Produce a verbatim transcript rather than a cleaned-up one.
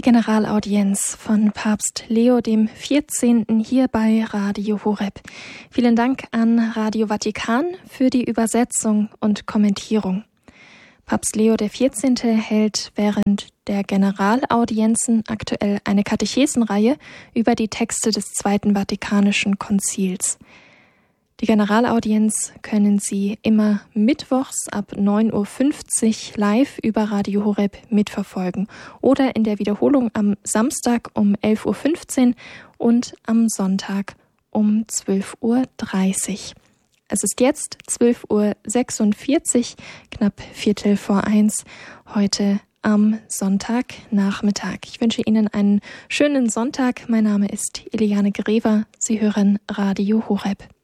Generalaudienz von Papst Leo dem vierzehnten hier bei Radio Horeb. Vielen Dank an Radio Vatikan für die Übersetzung und Kommentierung. Papst Leo der vierzehnte hält während der Generalaudienzen aktuell eine Katechesenreihe über die Texte des Zweiten Vatikanischen Konzils. Die Generalaudienz können Sie immer mittwochs ab neun Uhr fünfzig live über Radio Horeb mitverfolgen oder in der Wiederholung am Samstag um elf Uhr fünfzehn und am Sonntag um zwölf Uhr dreißig. Es ist jetzt zwölf Uhr sechsundvierzig, knapp Viertel vor eins, heute am Sonntagnachmittag. Ich wünsche Ihnen einen schönen Sonntag. Mein Name ist Eliane Grever. Sie hören Radio Horeb.